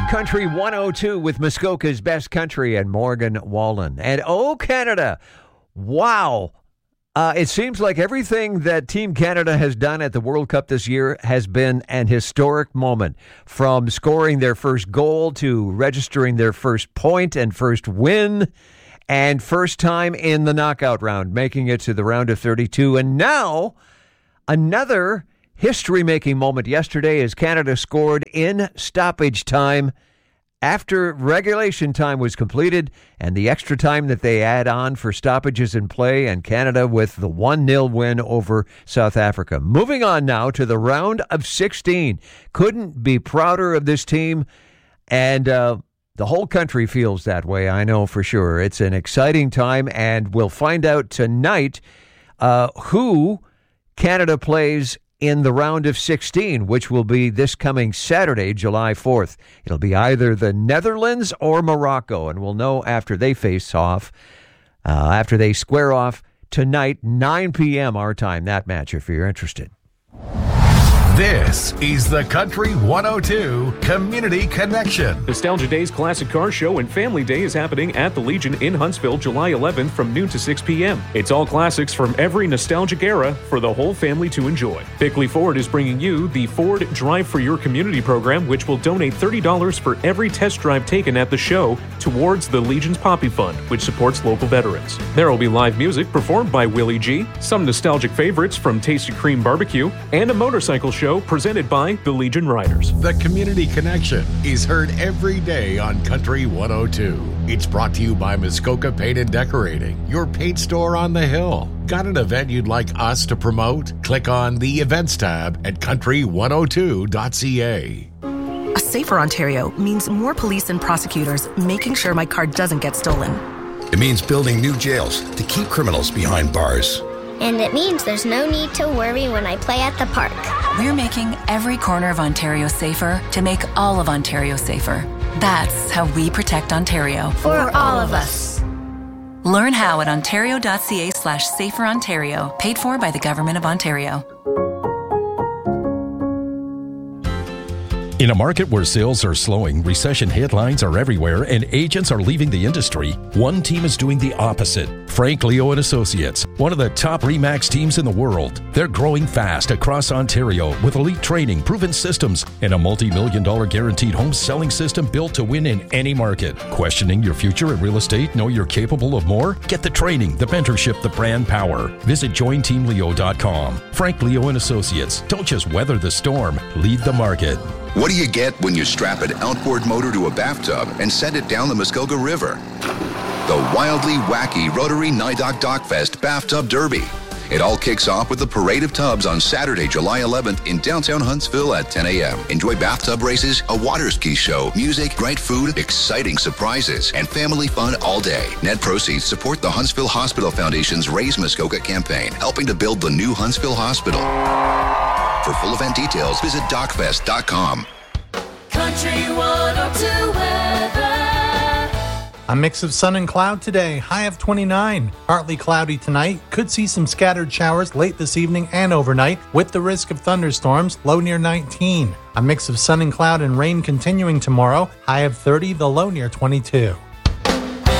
Country 102 with Muskoka's Best Country and Morgan Wallen. And oh, Canada, wow. It seems like everything that Team Canada has done at the World Cup this year has been an historic moment. From scoring their first goal to registering their first point and first win and first time in the knockout round, making it to the round of 32. And now another history-making moment yesterday as Canada scored in stoppage time after regulation time was completed and the extra time that they add on for stoppages in play, and Canada with the 1-0 win over South Africa. Moving on now to the round of 16. Couldn't be prouder of this team, and the whole country feels that way, I know for sure. It's an exciting time, and we'll find out tonight who Canada plays in the round of 16, which will be this coming Saturday, July 4th. It'll be either the Netherlands or Morocco, and we'll know after they face off, after they square off tonight, 9 p.m. our time, that match, if you're interested. This is the Country 102 Community Connection. Nostalgia Days Classic Car Show and Family Day is happening at the Legion in Huntsville, July 11th from noon to 6 p.m. It's all classics from every nostalgic era for the whole family to enjoy. Bickley Ford is bringing you the Ford Drive for Your Community program, which will donate $30 for every test drive taken at the show towards the Legion's Poppy Fund, which supports local veterans. There will be live music performed by Willie G, some nostalgic favorites from Tasty Cream Barbecue, and a motorcycle show presented by the Legion Riders. The Community Connection is heard every day on Country 102. It's brought to you by Muskoka Paint and Decorating, your paint store on the hill. Got an event you'd like us to promote? Click on the Events tab at country102.ca. A safer Ontario means more police and prosecutors making sure my car doesn't get stolen. It means building new jails to keep criminals behind bars. And it means there's no need to worry when I play at the park. We're making every corner of Ontario safer to make all of Ontario safer. That's how we protect Ontario. For all of us. Learn how at ontario.ca/saferontario, paid for by the Government of Ontario. In a market where sales are slowing, recession headlines are everywhere, and agents are leaving the industry, one team is doing the opposite. Frank Leo and Associates, one of the top RE/MAX teams in the world. They're growing fast across Ontario with elite training, proven systems, and a multi-million-dollar guaranteed home selling system built to win in any market. Questioning your future in real estate? Know you're capable of more? Get the training, the mentorship, the brand power. Visit jointeamleo.com. Frank Leo and Associates. Don't just weather the storm, lead the market. What do you get when you strap an outboard motor to a bathtub and send it down the Muskoka River? The wildly wacky Rotary Nidok Dockfest Bathtub Derby. It all kicks off with the Parade of Tubs on Saturday, July 11th in downtown Huntsville at 10 a.m. Enjoy bathtub races, a water ski show, music, great food, exciting surprises, and family fun all day. Net proceeds support the Huntsville Hospital Foundation's Raise Muskoka campaign, helping to build the new Huntsville Hospital. For full event details, visit dockfest.com. Country 102 weather. A mix of sun and cloud today, high of 29. Partly cloudy tonight, could see some scattered showers late this evening and overnight, with the risk of thunderstorms, low near 19. A mix of sun and cloud and rain continuing tomorrow, high of 30, the low near 22.